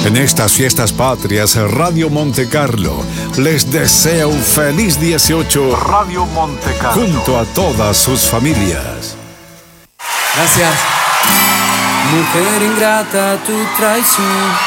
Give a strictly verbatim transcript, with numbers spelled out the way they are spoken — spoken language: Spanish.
En estas fiestas patrias, Radio Monte Carlo les desea un feliz dieciocho. Radio Monte Carlo, junto a todas sus familias. Gracias. Mujer ingrata, tu traición